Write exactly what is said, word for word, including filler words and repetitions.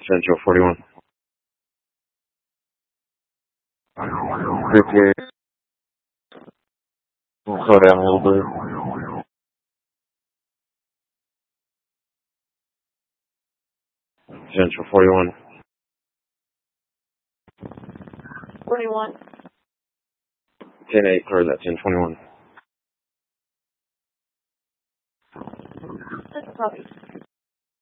Central forty-one. fifty-eight. We'll slow down a little bit. Central forty-one. forty-one. ten eight, clear that ten twenty-one. That's probably